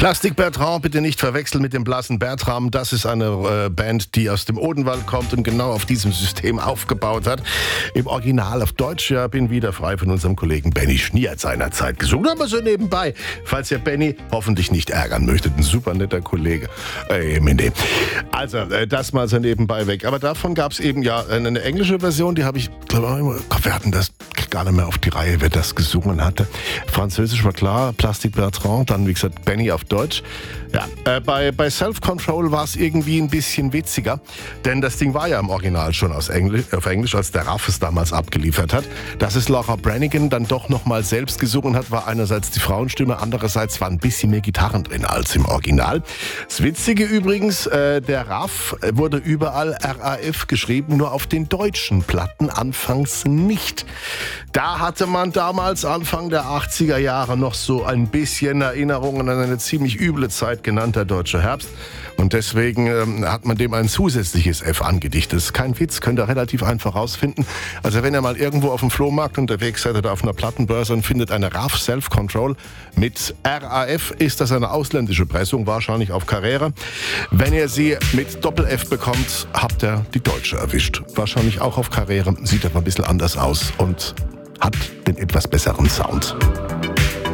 Plastik Bertrand, bitte nicht verwechseln mit dem blassen Bertram. Das ist eine Band, die aus dem Odenwald kommt und genau auf diesem System aufgebaut hat. Im Original auf Deutsch, ja, bin wieder frei von unserem Kollegen Benny Schnier seinerzeit gesungen. Aber so nebenbei, falls ihr Benny hoffentlich nicht ärgern möchtet. Ein super netter Kollege. Also, das mal so nebenbei weg. Aber davon gab es eben ja eine englische Version, die habe ich, glaube ich, wir hatten das gar nicht mehr auf die Reihe, wer das gesungen hatte. Französisch war klar, Plastik Bertrand, dann wie gesagt Benny auf Deutsch. Ja, bei Self-Control war es irgendwie ein bisschen witziger, denn das Ding war ja im Original schon auf Englisch, als der Raff es damals abgeliefert hat. Dass es Laura Branigan dann doch nochmal selbst gesungen hat, war einerseits die Frauenstimme, andererseits waren ein bisschen mehr Gitarren drin als im Original. Das Witzige übrigens, der Raff wurde überall RAF geschrieben, nur auf den deutschen Platten anfangs nicht. Da hatte man damals Anfang der 80er Jahre noch so ein bisschen Erinnerungen an eine ziemlich üble Zeit genannter Deutscher Herbst. Und deswegen hat man dem ein zusätzliches F angedichtet. Das ist kein Witz, könnt ihr relativ einfach rausfinden. Also wenn ihr mal irgendwo auf dem Flohmarkt unterwegs seid oder auf einer Plattenbörse und findet eine RAF Self-Control mit RAF, ist das eine ausländische Pressung, wahrscheinlich auf Carrera. Wenn ihr sie mit Doppel-F bekommt, habt ihr die deutsche erwischt. Wahrscheinlich auch auf Carrera, sieht aber ein bisschen anders aus und hat den etwas besseren Sound.